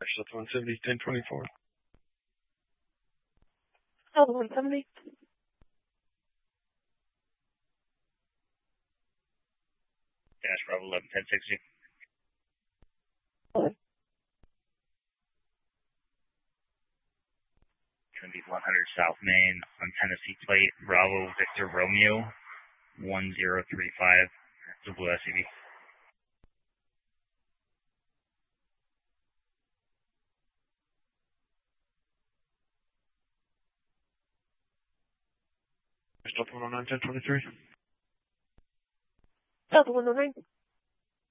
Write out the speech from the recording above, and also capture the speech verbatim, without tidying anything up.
Delta one seventy, ten twenty-four. Delta one seventy. Dash Bravo eleven ten sixty. Okay. Gonna be one hundred South Main on Tennessee Plate, Bravo Victor Romeo, one zero three five. It's a blue S U V. Delta one oh nine, ten twenty-three. Delta one oh nine.